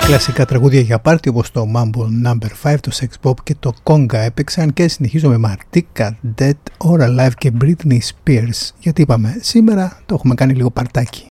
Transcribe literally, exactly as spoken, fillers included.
Κλασικά τραγούδια για πάρτι όπως το Mambo νάμπερ πέντε, το Sex Pop και το Conga έπαιξαν και συνεχίζω με Martika, Dead or Alive και Britney Spears, γιατί είπαμε σήμερα το έχουμε κάνει λίγο παρτάκι.